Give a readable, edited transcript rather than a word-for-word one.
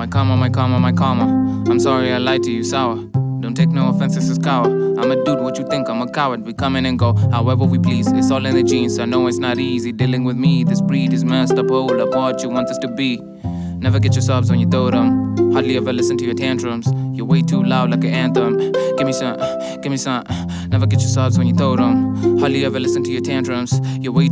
My karma, my karma, my karma. I'm sorry I lied to you, sour. Don't take no offense, this is coward. I'm a dude, what you think? I'm a coward. We come in and go however we please. It's all in the genes, I know it's not easy dealing with me. This breed is messed up, hold up what you want us to be. Never get your sobs when you throw them. Hardly ever listen to your tantrums. You're way too loud like an anthem. Give me some, give me some. Never get your sobs when you throw them. Hardly ever listen to your tantrums. You're way